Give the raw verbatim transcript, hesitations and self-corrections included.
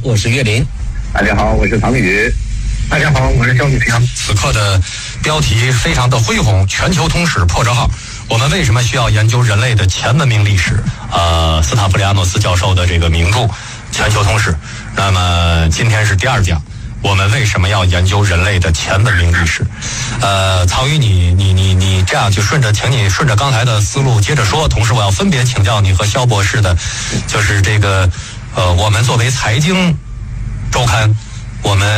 我是岳林。 大家好，我是唐宇。 大家好，我是肖子平。 此刻的标题非常的恢宏，全球通史破折号。我们为什么需要研究人类的前文明历史？呃，斯塔夫里亚诺斯教授的这个名著《全球通史》。那么今天是第二讲，我们为什么要研究人类的前文明历史？呃，曹宇，你你你你这样就顺着，请你顺着刚才的思路接着说。同时，我要分别请教你和肖博士的，就是这个呃，我们作为财经周刊，我们。